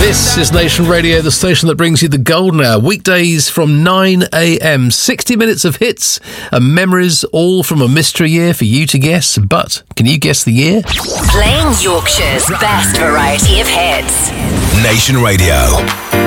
This is Nation Radio, the station that brings you the golden hour, weekdays from 9 a.m. 60 minutes of hits and memories, all from a mystery year for you to guess. But can you guess the year? Playing Yorkshire's best variety of hits. Nation Radio.